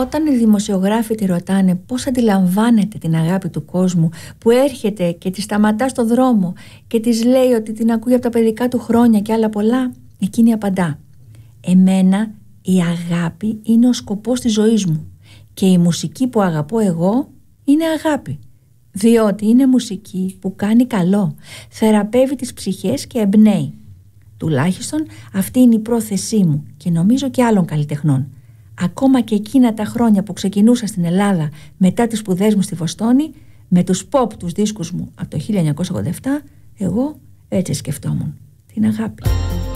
Όταν οι δημοσιογράφοι τη ρωτάνε πώς αντιλαμβάνεται την αγάπη του κόσμου, που έρχεται και τη σταματά στο δρόμο και της λέει ότι την ακούει από τα παιδικά του χρόνια και άλλα πολλά, εκείνη απαντά: «Εμένα η αγάπη είναι ο σκοπός της ζωής μου και η μουσική που αγαπώ εγώ είναι αγάπη, διότι είναι μουσική που κάνει καλό, θεραπεύει τις ψυχές και εμπνέει. Τουλάχιστον αυτή είναι η πρόθεσή μου και νομίζω και άλλων καλλιτεχνών. Ακόμα και εκείνα τα χρόνια που ξεκινούσα στην Ελλάδα μετά τις σπουδές μου στη Βοστόνη, με τους pop δίσκους μου από το 1987, εγώ έτσι σκεφτόμουν την αγάπη».